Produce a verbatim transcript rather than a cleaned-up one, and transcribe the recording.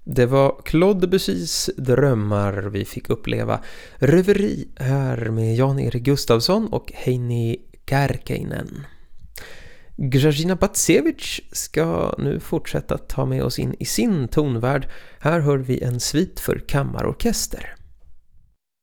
Det var Claude Debussys drömmar vi fick uppleva. Röveri här med Jan-Erik Gustafsson och Heini Kärkeinen. Grażyna Bacewicz ska nu fortsätta ta med oss in i sin tonvärld. Här hör vi en svit för kammarorkester.